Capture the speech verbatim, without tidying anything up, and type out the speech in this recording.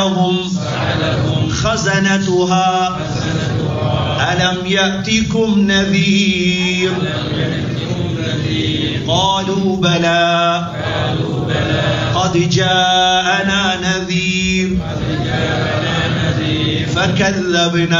خزنتها ألم يأتكم نذير قالوا بلى قد جاءنا نذير فكذبنا